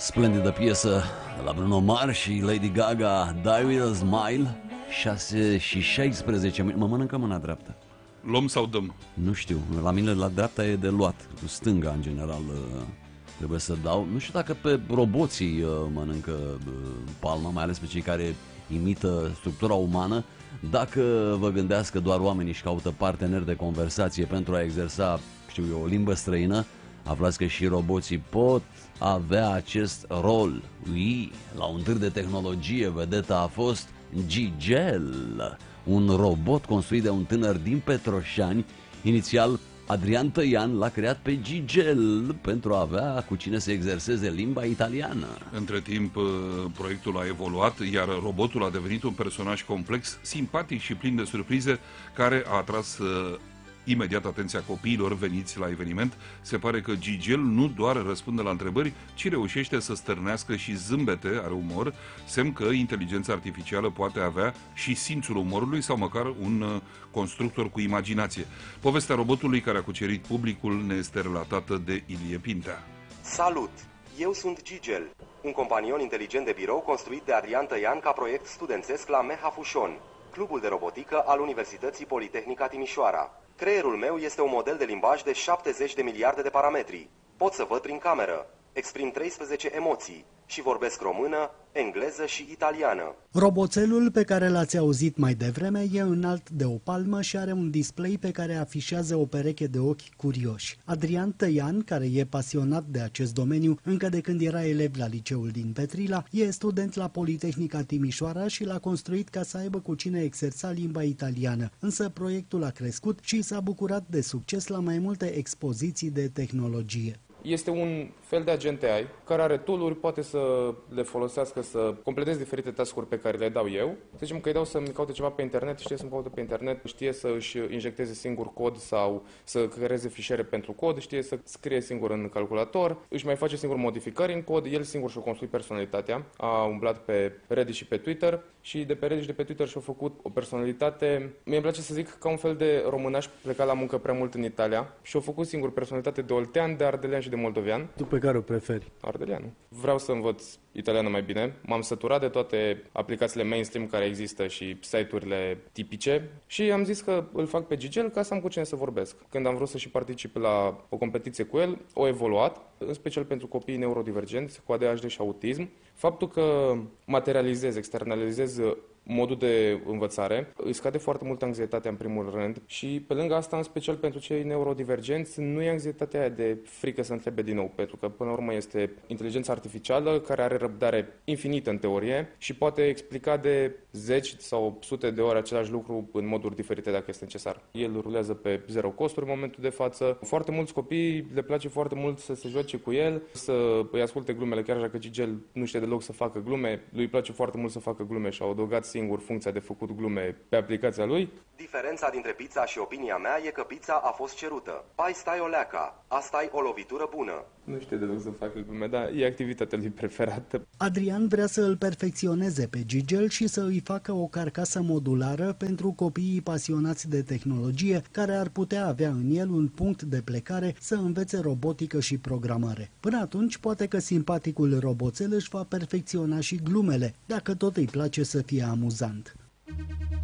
Splendidă piesă de la Bruno Mars și Lady Gaga, Die With A Smile. 6:16. Mă mănâncă mâna dreaptă. Luăm sau dăm? Nu știu, la mine la dreapta e de luat. Cu stânga, în general, trebuie să dau. Nu știu dacă pe roboții mănâncă palma, mai ales pe cei care imită structura umană. Dacă vă gândească doar oamenii și caută parteneri de conversație pentru a exersa, știu eu, o limbă străină, aflați că și roboții pot avea acest rol. Ui, la un târg de tehnologie, vedeta a fost Gigel, un robot construit de un tânăr din Petroșani. Inițial, Adrian Tăian l-a creat pe Gigel pentru a avea cu cine să exerseze limba italiană. Între timp, proiectul a evoluat, iar robotul a devenit un personaj complex, simpatic și plin de surprize, care a atras imediat atenția copiilor veniți la eveniment. Se pare că Gigel nu doar răspunde la întrebări, ci reușește să stârnească și zâmbete, are umor, semn că inteligența artificială poate avea și simțul umorului sau măcar un constructor cu imaginație. Povestea robotului care a cucerit publicul ne este relatată de Ilie Pintea. Salut! Eu sunt Gigel, un companion inteligent de birou construit de Adrian Tăian ca proiect studențesc la Meha Fușon, clubul de robotică al Universității Politehnica Timișoara. Creierul meu este un model de limbaj de 70 de miliarde de parametri. Pot să văd prin cameră, exprim 13 emoții și vorbesc română, engleză și italiană. Roboțelul pe care l-ați auzit mai devreme e înalt de o palmă și are un display pe care afișează o pereche de ochi curioși. Adrian Tăian, care e pasionat de acest domeniu încă de când era elev la liceul din Petrila, e student la Politehnica Timișoara și l-a construit ca să aibă cu cine exersa limba italiană. Însă proiectul a crescut și s-a bucurat de succes la mai multe expoziții de tehnologie. Este un fel de agent AI care are tool-uri, poate să le folosească să completeze diferite task-uri pe care le dau eu. Să zicem că îi dau să-mi caute ceva pe internet, știe să-mi caute pe internet, știe să își injecteze singur cod sau să creeze fișiere pentru cod, știe să scrie singur în calculator, își mai face singur modificări în cod, el singur și-a construit personalitatea, a umblat pe Reddit și pe Twitter și de pe Reddit și de pe Twitter și-a făcut o personalitate, mie îmi place să zic, ca un fel de românaș plecat la muncă prea mult în Italia și-a făcut singur personalitate de oltean, de ardelean și de moldovean. Tu pe care o preferi? Ardeleanu. Vreau să învăț italiană mai bine. M-am săturat de toate aplicațiile mainstream care există și site-urile tipice și am zis că îl fac pe Gigel ca să am cu cine să vorbesc. Când am vrut să și particip la o competiție cu el, o evoluat, în special pentru copiii neurodivergenți cu ADHD și autism. Faptul că materializez, externalizez modul de învățare, îi scade foarte mult anxietatea în primul rând și pe lângă asta, în special pentru cei neurodivergenți, nu e anxietatea aia de frică să întrebe din nou, pentru că până la urmă este inteligența artificială care are răbdare infinită în teorie și poate explica de 10 sau sute de ori același lucru în moduri diferite dacă este necesar. El rulează pe zero costuri în momentul de față. Foarte mulți copii le place foarte mult să se joace cu el, să îi asculte glumele, chiar dacă Gigel nu știe deloc să facă glume, lui place foarte mult să facă glume și a adăugat singur funcția de făcut glume pe aplicația lui. Diferența dintre pizza și opinia mea e că pizza a fost cerută. Pai stai o leaca, asta e o lovitură bună. Nu știe deloc să facă glume, dar e activitatea lui preferată. Adrian vrea să îl perfecționeze pe Gigel și să îi facă o carcasă modulară pentru copiii pasionați de tehnologie, care ar putea avea în el un punct de plecare să învețe robotică și programare. Până atunci, poate că simpaticul roboțel își va perfecționa și glumele, dacă tot îi place să fie amuzant.